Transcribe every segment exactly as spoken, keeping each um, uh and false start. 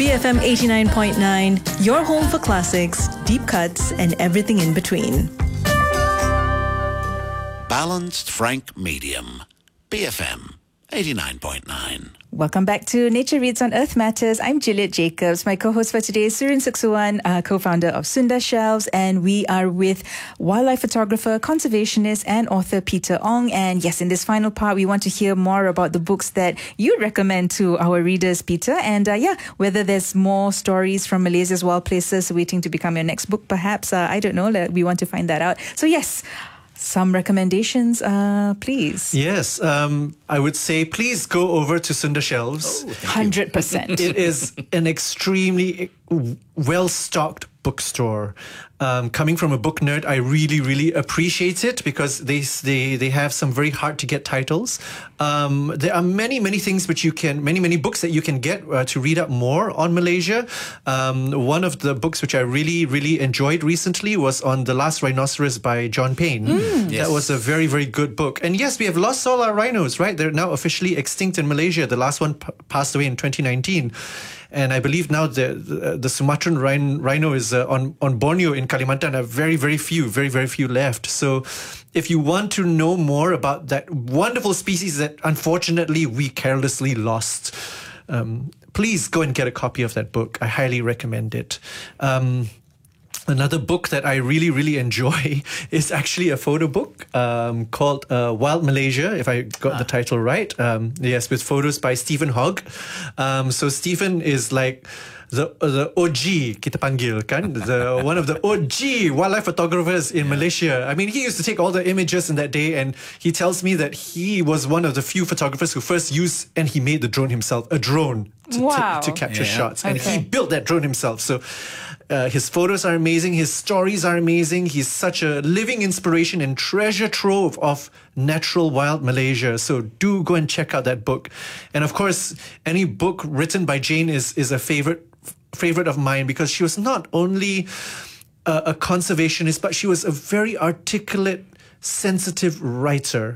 B F M eighty-nine point nine, your home for classics, deep cuts, and everything in between. Balanced Frank Medium. B F M eighty-nine point nine. Welcome back to Nature Reads on Earth Matters. I'm Juliet Jacobs. My co-host for today is Surin Suksuwan, uh, co-founder of Sunda Shelves, and we are with wildlife photographer, conservationist, and author Peter Ong. And yes, in this final part, we want to hear more about the books that you recommend to our readers, Peter. And uh, yeah, whether there's more stories from Malaysia's wild places waiting to become your next book, perhaps. Uh, I don't know. We want to find that out. So yes, some recommendations, uh, please. Yes, um, I would say please go over to Sunda Shelves. one hundred percent. It is an extremely well-stocked bookstore. Um, coming from a book nerd, I really, really appreciate it because they they they have some very hard to get titles. Um, there are many, many things which you can, many, many books that you can get uh, to read up more on Malaysia. Um, one of the books which I really, really enjoyed recently was on The Last Rhinoceros by John Payne. Mm. Yes. That was a very, very good book. And yes, we have lost all our rhinos, right? They're now officially extinct in Malaysia. The last one p- passed away in twenty nineteen. And I believe now the the, the Sumatran rhino, rhino is uh, on, on Borneo in Kalimantan are very, very few, very, very few left. So if you want to know more about that wonderful species that unfortunately we carelessly lost, um, please go and get a copy of that book. I highly recommend it. Um, Another book that I really, really enjoy is actually a photo book um, called uh, Wild Malaysia, if I got ah. the title right. Um, yes, with photos by Stephen Hogg. Um, so Stephen is like the the O G, kita panggil kan, the one of the O G wildlife photographers in yeah. Malaysia. I mean, he used to take all the images in that day, and he tells me that he was one of the few photographers who first used, and he made the drone himself, a drone to, wow. to, to capture yeah. shots. And okay. he built that drone himself. So Uh, his photos are amazing. His stories are amazing. He's such a living inspiration and treasure trove of natural wild Malaysia. So do go and check out that book. And of course, any book written by Jane is, is a favorite favorite of mine because she was not only a, a conservationist, but she was a very articulate, sensitive writer.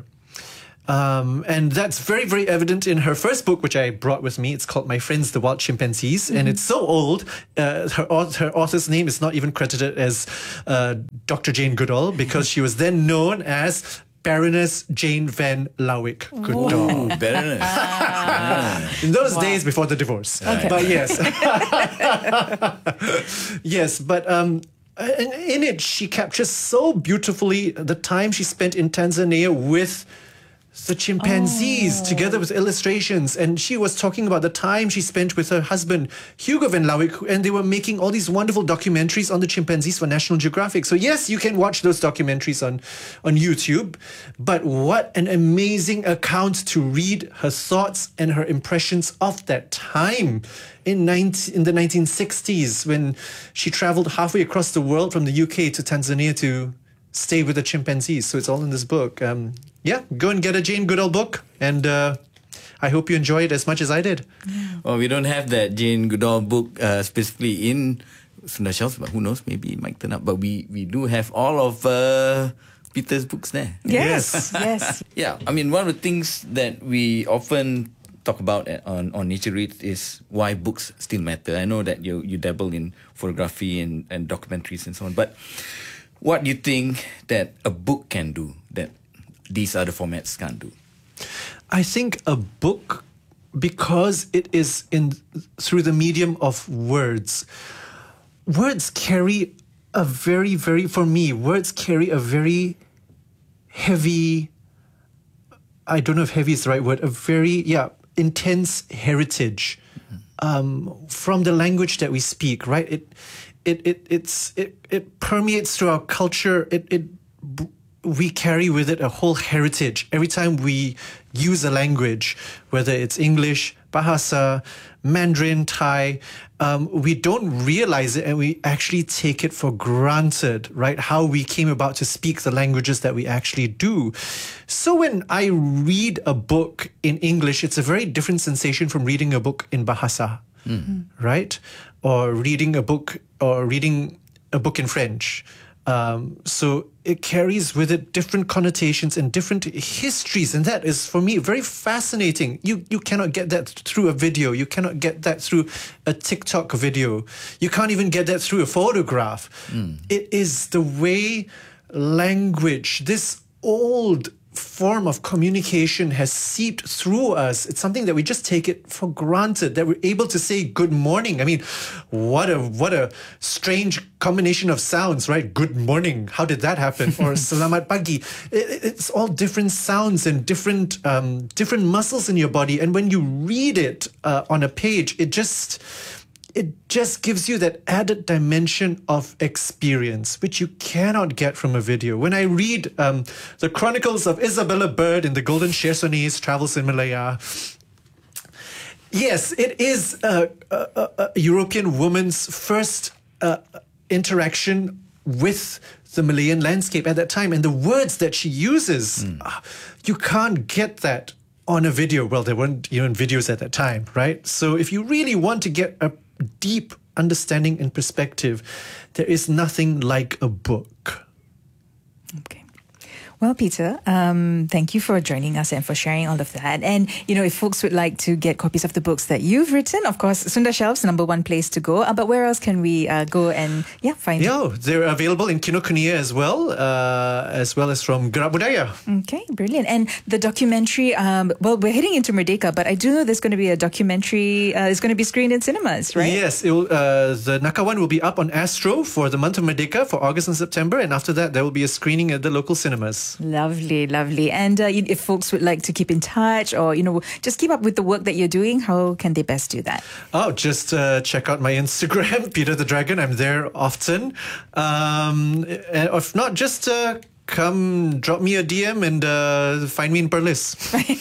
Um, and that's very, very evident in her first book, which I brought with me. It's called My Friends, the Wild Chimpanzees. Mm-hmm. And it's so old. Uh, her, her author's name is not even credited as uh, Doctor Jane Goodall because she was then known as Baroness Jane Van Lawick Goodall. Oh, Baroness. Ah. In those wow. days before the divorce. Okay. But yes. yes, but... Um, in, in it, she captures so beautifully the time she spent in Tanzania with the chimpanzees, oh. together with illustrations. And she was talking about the time she spent with her husband, Hugo Van Lawick, and they were making all these wonderful documentaries on the chimpanzees for National Geographic. So yes, you can watch those documentaries on, on YouTube, but what an amazing account to read her thoughts and her impressions of that time in, nineteen, in the nineteen sixties when she traveled halfway across the world from the U K to Tanzania to stay with the chimpanzees. So it's all in this book. Um, yeah, go and get a Jane Goodall book, and uh, I hope you enjoy it as much as I did. Well, we don't have that Jane Goodall book uh, specifically in Sunda Shelves, but who knows, maybe it might turn up. But we, we do have all of uh, Peter's books there. Yes, yes. Yeah, I mean, one of the things that we often talk about on, on Nature Reads is why books still matter. I know that you, you dabble in photography and, and documentaries and so on, but what do you think that a book can do that these other formats can't do? I think a book, because it is in through the medium of words, words carry a very, very, for me, words carry a very heavy, I don't know if heavy is the right word, a very, yeah, intense heritage um, from the language that we speak, right? It It it it's it it permeates through our culture. It it we carry with it a whole heritage. Every time we use a language, whether it's English, Bahasa, Mandarin, Thai, um, we don't realize it and we actually take it for granted, right? How we came about to speak the languages that we actually do. So when I read a book in English, it's a very different sensation from reading a book in Bahasa, mm. right? Or reading a book or reading a book in French. Um, so it carries with it different connotations and different histories. And that is, for me, very fascinating. You, you cannot get that through a video. You cannot get that through a TikTok video. You can't even get that through a photograph. Mm. It is the way language, this old form of communication, has seeped through us. It's something that we just take it for granted, that we're able to say good morning. I mean, what a what a strange combination of sounds, right? Good morning. How did that happen? Or selamat pagi. It, it's all different sounds and different um, different muscles in your body. And when you read it uh, on a page, it just it just gives you that added dimension of experience, which you cannot get from a video. When I read um, the Chronicles of Isabella Bird in the Golden Chersonese Travels in Malaya, yes, it is a, a, a European woman's first uh, interaction with the Malayan landscape at that time. And the words that she uses, mm. uh, you can't get that on a video. Well, there weren't even videos at that time, right? So if you really want to get a deep understanding and perspective, there is nothing like a book. Okay. Well, Peter, um, thank you for joining us and for sharing all of that. And, you know, if folks would like to get copies of the books that you've written, of course, Sunda Shelves, number one place to go. Uh, but where else can we uh, go and, yeah, find Yeah, they're available in Kinokuniya as well, uh, as well as from Gerak Budaya. Okay, brilliant. And the documentary, um, well, we're heading into Merdeka, but I do know there's going to be a documentary, uh, it's going to be screened in cinemas, right? Yes, it will, uh, the Nakawan will be up on Astro for the month of Merdeka for August and September. And after that, there will be a screening at the local cinemas. Lovely, lovely. And uh, if folks would like to keep in touch or, you know, just keep up with the work that you're doing, how can they best do that? Oh, just uh, check out my Instagram, Peter the Dragon. I'm there often. Um, and if not, just uh, come drop me a D M and uh, find me in Perlis.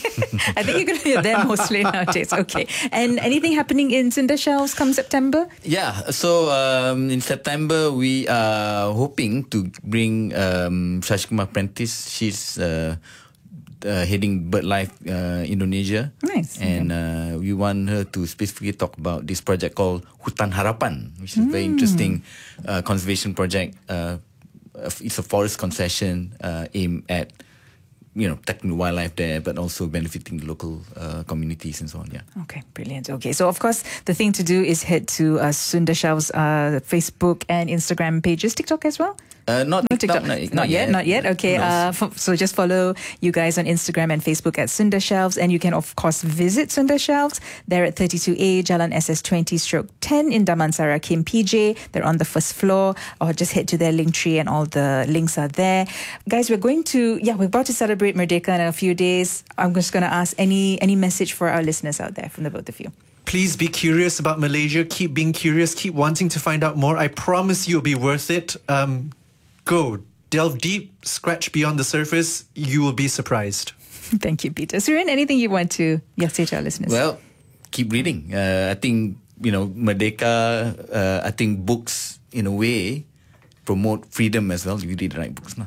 I think you're going to be there mostly nowadays. Okay. And anything happening in Sunda Shelves come September? Yeah. So um, in September, we are hoping to bring um, Shashkumar Prentice. She's uh, uh, heading BirdLife uh, Indonesia. Nice. And uh, we want her to specifically talk about this project called Hutan Harapan, which is mm. a very interesting uh, conservation project. Uh, It's a forest concession uh, aimed at, you know, protecting the wildlife there, but also benefiting the local uh, communities and so on. Yeah. Okay, brilliant. Okay, so of course the thing to do is head to uh, Sunda Shelves uh, Facebook and Instagram pages, TikTok as well. Uh, not no, TikTok, TikTok. Not, Not, not yet, yet. not yet. Okay, uh, f- so just follow you guys on Instagram and Facebook at Sunda Shelves, and you can of course visit Sunda Shelves. They're at thirty-two A Jalan S S twenty stroke ten in Damansara, Kim P J. They're on the first floor, or just head to their link tree and all the links are there. Guys, we're going to yeah, we're about to celebrate Merdeka in a few days. I'm just going to ask any any message for our listeners out there from the both of you. Please be curious about Malaysia. Keep being curious. Keep wanting to find out more. I promise you'll be worth it. Um, go. Delve deep, scratch beyond the surface. You will be surprised. Thank you, Peter. Surin, anything you want to yeah, say to our listeners? Well, keep reading. Uh, I think, you know, Merdeka, uh, I think books, in a way, promote freedom as well. You read the right books now.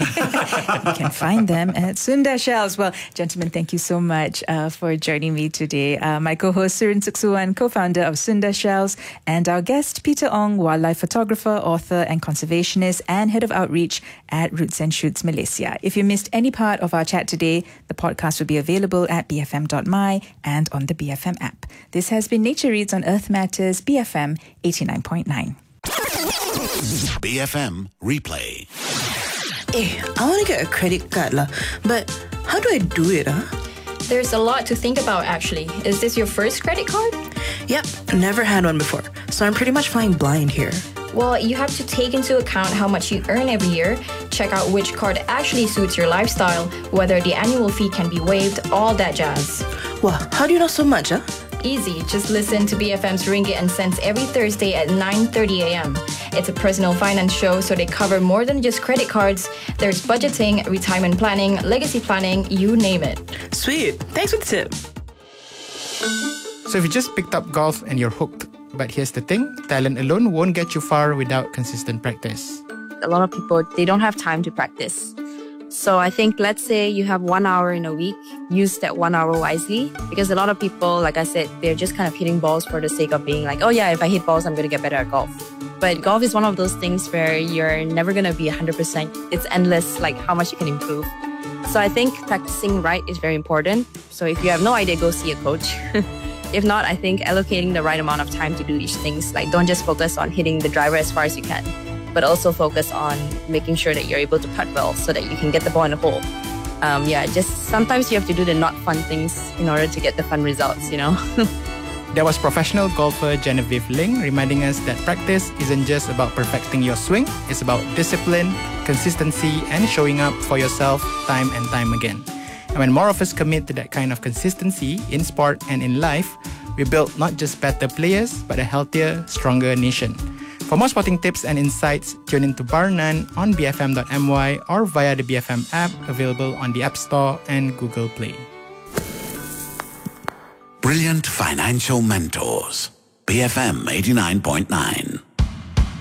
You can find them at Sunda Shelves. Well, gentlemen, thank you so much uh, for joining me today. Uh, my co-host Surin Suksuan, co-founder of Sunda Shelves, and our guest Peter Ong, wildlife photographer, author and conservationist, and head of outreach at Roots and Shoots Malaysia. If you missed any part of our chat today, the podcast will be available at b f m dot m y and on the B F M app. This has been Nature Reads on Earth Matters, B F M eighty-nine point nine. B F M Replay. Eh, I want to get a credit card lah, but how do I do it, huh? There's a lot to think about actually. Is this your first credit card? Yep, never had one before, so I'm pretty much flying blind here. Well, you have to take into account how much you earn every year, check out which card actually suits your lifestyle, whether the annual fee can be waived, all that jazz. Wow, how do you know so much, huh? Easy, just listen to B F M's Ringgit and Cents every Thursday at nine thirty a.m. It's a personal finance show, so they cover more than just credit cards. There's budgeting, retirement planning, legacy planning, you name it. Sweet, thanks for the tip. So if you just picked up golf and you're hooked, but here's the thing, talent alone won't get you far without consistent practice. A lot of people, they don't have time to practice. So I think, let's say you have one hour in a week, use that one hour wisely. Because a lot of people, like I said, they're just kind of hitting balls for the sake of being like, oh yeah, if I hit balls, I'm going to get better at golf. But golf is one of those things where you're never going to be one hundred percent. It's endless, like how much you can improve. So I think practicing right is very important. So if you have no idea, go see a coach. If not, I think allocating the right amount of time to do each things. Like don't just focus on hitting the driver as far as you can, but also focus on making sure that you're able to putt well so that you can get the ball in the hole. Um, yeah, just sometimes you have to do the not fun things in order to get the fun results, you know? That was professional golfer Genevieve Ling reminding us that practice isn't just about perfecting your swing, it's about discipline, consistency, and showing up for yourself time and time again. And when more of us commit to that kind of consistency in sport and in life, we build not just better players, but a healthier, stronger nation. For more sporting tips and insights, tune into Bar None on b f m dot m y or via the B F M app available on the App Store and Google Play. Brilliant financial mentors. B F M eighty-nine point nine.